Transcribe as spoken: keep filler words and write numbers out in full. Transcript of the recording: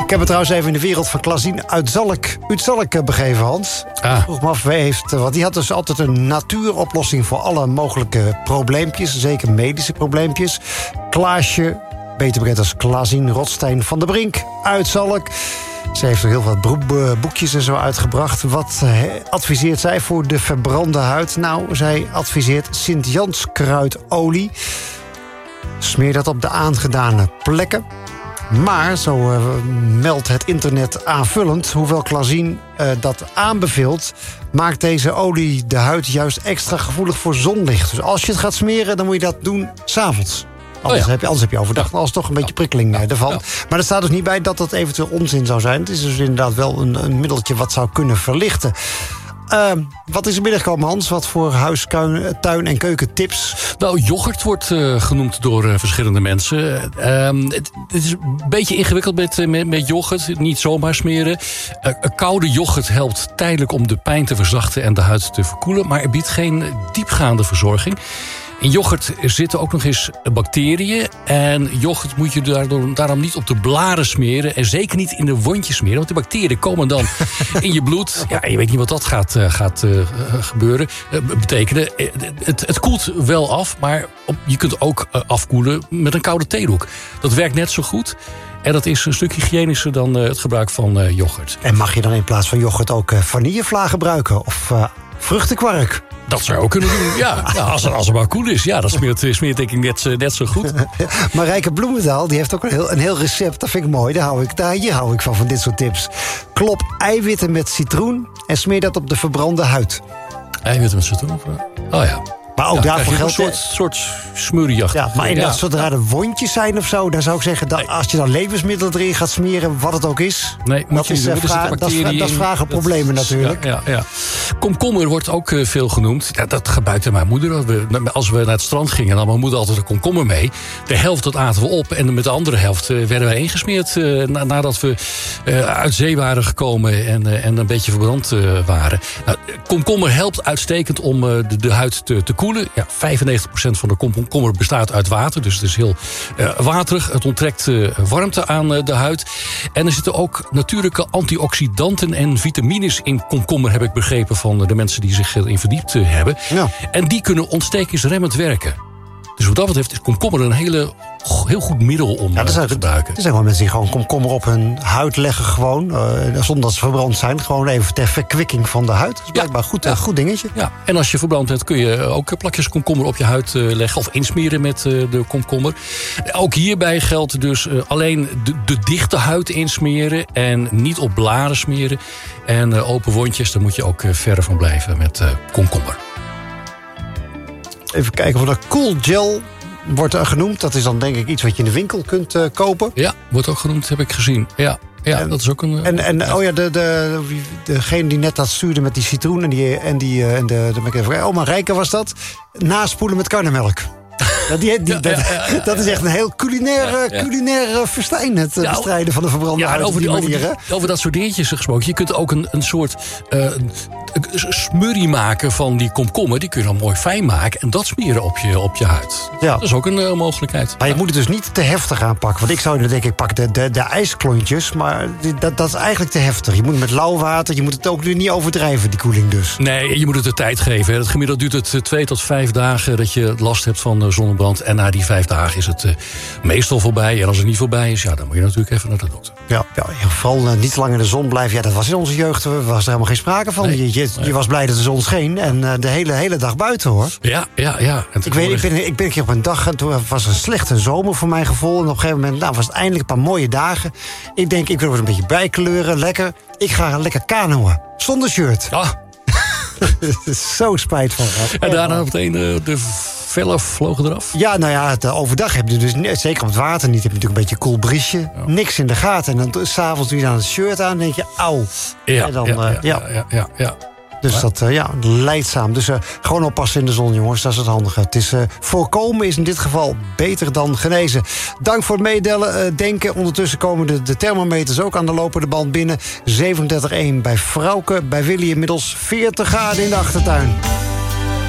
Ik heb het trouwens even in de wereld van Claasien uit Zalk, uit Zalk begeven, Hans. Ah. Ik vroeg me af, wie heeft, want die had dus altijd een natuuroplossing voor alle mogelijke probleempjes, zeker medische probleempjes. Klaasje, beter bekend als Claasien Rotstein van der Brink, uit Zalk. Ze heeft er heel wat boekjes en zo uitgebracht. Wat adviseert zij voor de verbrande huid? Nou, zij adviseert Sint-Janskruidolie. Smeer dat op de aangedane plekken. Maar, zo uh, meldt het internet aanvullend, hoewel Claasien uh, dat aanbeveelt, maakt deze olie de huid juist extra gevoelig voor zonlicht. Dus als je het gaat smeren, dan moet je dat doen 's avonds. Anders, oh ja. heb je, anders heb je overdag als toch een beetje prikkeling ja. ervan. Ja. Maar er staat dus niet bij dat dat eventueel onzin zou zijn. Het is dus inderdaad wel een, een middeltje wat zou kunnen verlichten. Uh, wat is er binnengekomen, Hans? Wat voor huis, tuin en keukentips? Nou, yoghurt wordt uh, genoemd door uh, verschillende mensen. Uh, het, het is een beetje ingewikkeld met, met, met yoghurt. Niet zomaar smeren. Uh, koude yoghurt helpt tijdelijk om de pijn te verzachten en de huid te verkoelen. Maar het biedt geen diepgaande verzorging. In yoghurt zitten ook nog eens bacteriën. En yoghurt moet je daardoor, daarom niet op de blaren smeren. En zeker niet in de wondjes smeren. Want de bacteriën komen dan in je bloed. Ja, je weet niet wat dat gaat, uh, gaat uh, gebeuren. Uh, betekenen. Uh, het, het koelt wel af. Maar op, je kunt ook uh, afkoelen met een koude theedoek. Dat werkt net zo goed. En dat is een stuk hygiënischer dan uh, het gebruik van uh, yoghurt. En mag je dan in plaats van yoghurt ook uh, vanillevla gebruiken? Of uh, vruchtenkwark? Dat zou je ook kunnen doen, ja. ja als, er, als het maar koel is, ja, dat smeert, smeert denk ik net, net zo goed. Marijke Bloemendaal, die heeft ook een heel, een heel recept. Dat vind ik mooi, daar hou ik, daar, hier hou ik van, van dit soort tips. Klop eiwitten met citroen en smeer dat op de verbrande huid. Eiwitten met citroen? Oh ja. Maar ook ja, daarvoor geldt een soort, soort smurriejacht. Ja, maar inderdaad, ja. zodra er wondjes zijn of zo, dan zou ik zeggen, dat nee. als je dan levensmiddelen erin gaat smeren, wat het ook is, nee, dat, is, uh, vra- dat, is, dat is vragen problemen dat, natuurlijk. Ja, ja, ja. Komkommer wordt ook uh, veel genoemd. Ja, dat gebruikte mijn moeder. Als we, als we naar het strand gingen, nam mijn moeder altijd een komkommer mee. De helft dat aten we op en met de andere helft uh, werden wij ingesmeerd uh, na, nadat we uh, uit zee waren gekomen en, uh, en een beetje verbrand uh, waren. Nou, komkommer helpt uitstekend om uh, de, de huid te, te koelen. Ja, vijfennegentig procent van de komkommer bestaat uit water. Dus het is heel uh, waterig. Het onttrekt uh, warmte aan uh, de huid. En er zitten ook natuurlijke antioxidanten en vitamines in komkommer, heb ik begrepen van de mensen die zich erin verdiept uh, hebben. Ja. En die kunnen ontstekingsremmend werken. Dus wat dat betreft is komkommer een hele, heel goed middel om ja, te gebruiken. Er zijn wel mensen die gewoon komkommer op hun huid leggen gewoon. Uh, zonder dat ze verbrand zijn. Gewoon even ter verkwikking van de huid. Dat is blijkbaar ja, goed, ja. goed dingetje. Ja. En als je verbrand bent kun je ook plakjes komkommer op je huid uh, leggen. Of insmeren met uh, de komkommer. Ook hierbij geldt dus uh, alleen de, de dichte huid insmeren. En niet op blaren smeren. En uh, open wondjes, daar moet je ook uh, verre van blijven met uh, komkommer. Even kijken voor de Cool Gel wordt er genoemd. Dat is dan denk ik iets wat je in de winkel kunt uh, kopen. Ja, wordt ook genoemd, heb ik gezien. Ja, ja en, dat is ook een... En, en ja. oh ja, de, de, degene die net dat stuurde met die citroen en die... En die en de, de, de, oh, Marijke was dat. Naspoelen met karnemelk. Dat, die, die, ja, dat, ja, ja, ja, dat is echt een heel culinaire, ja, ja. culinaire festijn, het ja, bestrijden van de verbrande huid. Ja, over, die, over, die, over dat soort dingetjes gesproken. Je kunt ook een, een soort uh, smurrie maken van die komkommer. Die kun je dan mooi fijn maken en dat smeren op je, op je huid. Ja. Dat is ook een uh, mogelijkheid. Maar je moet het dus niet te heftig aanpakken. Want ik zou denk ik pak de, de, de ijsklontjes. Maar dat, dat is eigenlijk te heftig. Je moet het met lauw water. Je moet het ook niet overdrijven, die koeling dus. Nee, je moet het de tijd geven. Het gemiddeld duurt het twee tot vijf dagen dat je last hebt van uh, zonnebrand. En na die vijf dagen is het uh, meestal voorbij. En als het niet voorbij is, ja, dan moet je natuurlijk even naar de dokter. Ja, ja vooral uh, niet lang in de zon blijven. Ja, dat was in onze jeugd. Er was er helemaal geen sprake van. Nee, je, je, nee. je was blij dat de zon scheen. En uh, de hele, hele dag buiten, hoor. Ja, ja, ja. En ik weet, ik ben, ik ben een keer op een dag... En toen was een slechte zomer voor mijn gevoel. En op een gegeven moment nou, was het eindelijk een paar mooie dagen. Ik denk, ik wil er een beetje bijkleuren. Lekker. Ik ga lekker kanoën. Zonder shirt. Ah. Zo spijt van. En daarna meteen uh, de... vellen vlogen eraf? Ja, nou ja, het, overdag heb je dus, zeker op het water niet, heb je natuurlijk een beetje een koel briesje. Ja. Niks in de gaten. En dan s'avonds doe je dan het shirt aan en denk je, auw. Ja, en dan, ja, uh, ja, ja, ja, ja, ja. Dus ja. dat, uh, ja, leidzaam. Dus uh, gewoon oppassen in de zon, jongens. Dat is het handige. Het is uh, voorkomen is in dit geval beter dan genezen. Dank voor het meedelen, uh, denken. Ondertussen komen de, de thermometers ook aan de lopende band binnen. zevenendertig komma één bij Frauke. Bij Willy inmiddels veertig graden in de achtertuin.